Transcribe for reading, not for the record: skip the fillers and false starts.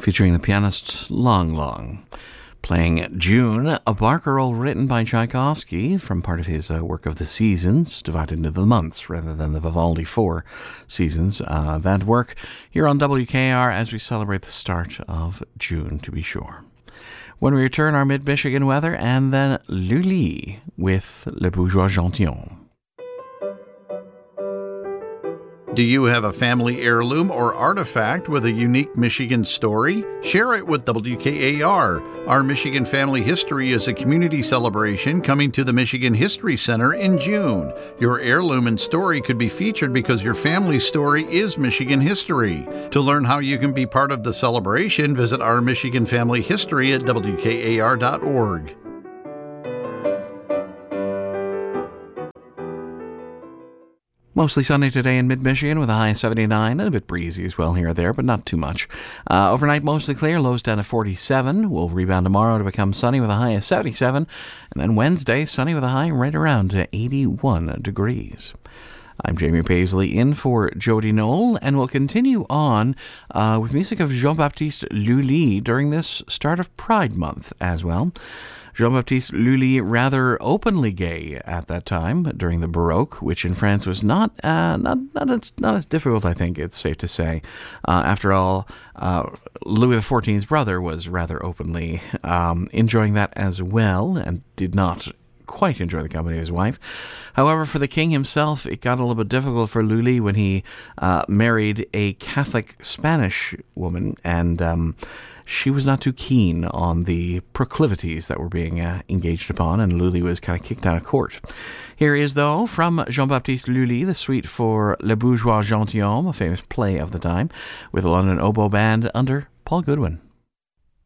featuring the pianist Long Long. Playing June, a barcarolle written by Tchaikovsky from part of his work of the seasons, divided into the months rather than the Vivaldi 4 seasons. That work here on WKR as we celebrate the start of June, to be sure. When we return, our mid-Michigan weather, and then Lully with Le Bourgeois Gentilhomme. Do you have a family heirloom or artifact with a unique Michigan story? Share it with WKAR. Our Michigan Family History is a community celebration coming to the Michigan History Center in June. Your heirloom and story could be featured because your family's story is Michigan history. To learn how you can be part of the celebration, visit our Michigan Family History at WKAR.org. Mostly sunny today in mid-Michigan with a high of 79 and a bit breezy as well here or there, but not too much. Overnight, mostly clear, lows down to 47. We'll rebound tomorrow to become sunny with a high of 77. And then Wednesday, sunny with a high right around 81 degrees. I'm Jamie Paisley in for Jody Knoll, and we'll continue on with music of Jean-Baptiste Lully during this start of Pride Month as well. Jean-Baptiste Lully, rather openly gay at that time during the Baroque, which in France was not as difficult, I think it's safe to say. After all, Louis XIV's brother was rather openly enjoying that as well, and did not quite enjoy the company of his wife. However, for the king himself, it got a little bit difficult for Lully when he married a Catholic Spanish woman, and she was not too keen on the proclivities that were being engaged upon, and Lully was kind of kicked out of court. Here is, though, from Jean-Baptiste Lully, the suite for Le Bourgeois Gentilhomme, a famous play of the time, with a London oboe band under Paul Goodwin.